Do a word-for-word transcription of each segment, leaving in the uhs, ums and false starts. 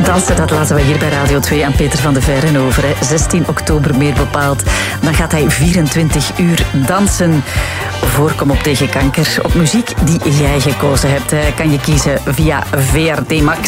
Dansen, dat laten we hier bij Radio twee aan Peter van de Veijren over. Hè. zestien oktober meer bepaald. Dan gaat hij vierentwintig uur dansen. Voorkom op tegen kanker. Op muziek die jij gekozen hebt. Hè. Kan je kiezen via V R T Max.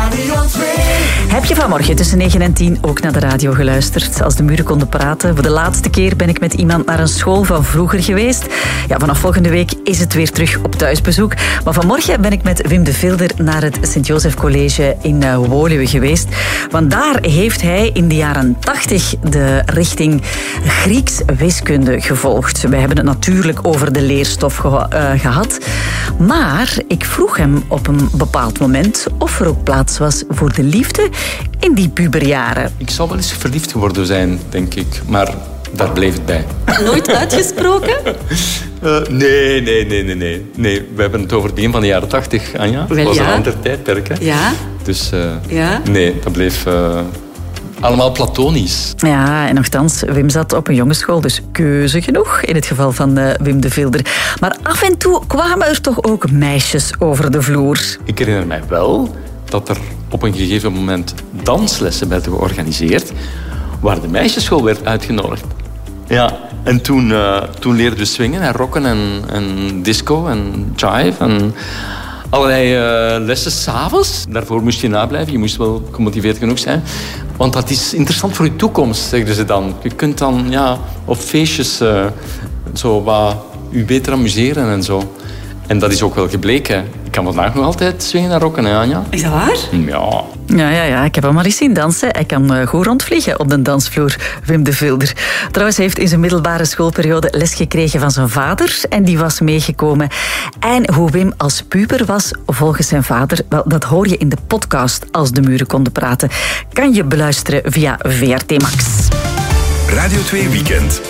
Heb je vanmorgen tussen negen en tien ook naar de radio geluisterd? Als de muren konden praten. Voor de laatste keer ben ik met iemand naar een school van vroeger geweest. Ja, vanaf volgende week is het weer terug op thuisbezoek. Maar vanmorgen ben ik met Wim de Vilder naar het Sint-Joseph College in uh, Woluwe geweest. Want daar heeft hij in de jaren tachtig de richting Grieks wiskunde gevolgd. Wij hebben het natuurlijk over de leerstof ge- uh, gehad. Maar ik vroeg hem op een bepaald moment of er ook plaats was voor de liefde in die puberjaren. Ik zou wel eens verliefd geworden zijn, denk ik. Maar daar bleef het bij. Nooit uitgesproken? Uh, nee, nee, nee, nee, nee. Nee, we hebben het over het begin van de jaren tachtig, Anja. Wel, dat was ja. een ander tijdperk, hè. Ja. Dus uh, Ja. nee, dat bleef uh, allemaal platonisch. Ja, en nogthans, Wim zat op een jongensschool, dus keuze genoeg in het geval van uh, Wim de Vilder. Maar af en toe kwamen er toch ook meisjes over de vloer. Ik herinner mij wel dat er op een gegeven moment danslessen werden georganiseerd waar de meisjesschool werd uitgenodigd. Ja, en toen, uh, toen leerden we swingen en rocken en, en disco en jive en allerlei uh, lessen 's avonds. Daarvoor moest je nablijven, je moest wel gemotiveerd genoeg zijn. Want dat is interessant voor je toekomst, zegden ze dan. Je kunt dan ja, op feestjes uh, zo wat je beter amuseren en zo. En dat is ook wel gebleken. Ik kan vandaag nog altijd swingen en rocken, hè, Anja? Is dat waar? Ja. Ja, ja, ja, ik heb hem al eens zien dansen. Hij kan uh, goed rondvliegen op de dansvloer, Wim de Vilder. Trouwens, hij heeft in zijn middelbare schoolperiode les gekregen van zijn vader. En die was meegekomen. En hoe Wim als puber was, volgens zijn vader, wel, dat hoor je in de podcast Als de muren konden praten. Kan je beluisteren via V R T Max. Radio twee Weekend.